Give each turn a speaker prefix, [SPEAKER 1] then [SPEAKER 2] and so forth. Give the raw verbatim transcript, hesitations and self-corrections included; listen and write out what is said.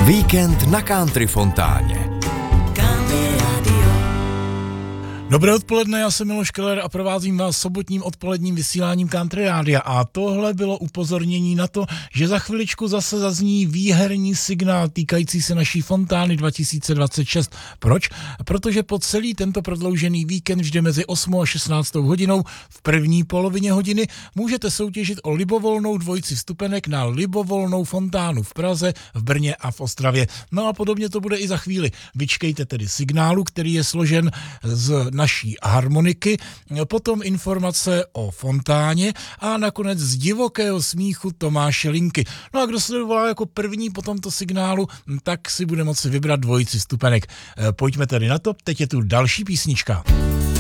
[SPEAKER 1] Víkend na Country Fontáně.
[SPEAKER 2] Dobré odpoledne, já jsem Miloš Keller a provázím vás sobotním odpoledním vysíláním Country Rádia a tohle bylo upozornění na to, že za chviličku zase zazní výherní signál týkající se naší fontány dva tisíce dvacet šest. Proč? Protože po celý tento prodloužený víkend vždy mezi osmou a šestnáctou hodinou v první polovině hodiny můžete soutěžit o libovolnou dvojici vstupenek na libovolnou fontánu v Praze, v Brně a v Ostravě. No a podobně to bude i za chvíli. Vyčkejte tedy signálu, který je složen z naší harmoniky, potom informace o fontáně a nakonec z divokého smíchu Tomáše Linky. No a kdo se dovolá jako první po tomto signálu, tak si bude moci vybrat dvojici vstupenek. Pojďme tedy na to, teď je tu další písnička.